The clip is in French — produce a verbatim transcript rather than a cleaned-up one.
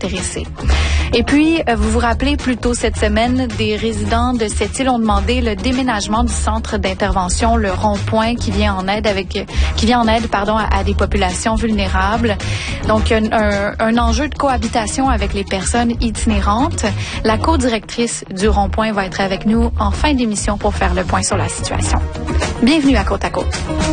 intéressés. Et puis, vous vous rappelez plus tôt cette semaine, des résidents de cette île ont demandé le déménagement du centre d'intervention, le Rond-Point, qui vient en aide avec, qui vient en aide, pardon, à, à des populations vulnérables. Donc, un, un, un enjeu de cohabitation avec les personnes itinérantes. La co-directrice du Rond-Point va être avec nous en fin d'émission pour faire le point sur la situation. Bienvenue à Côte à Côte.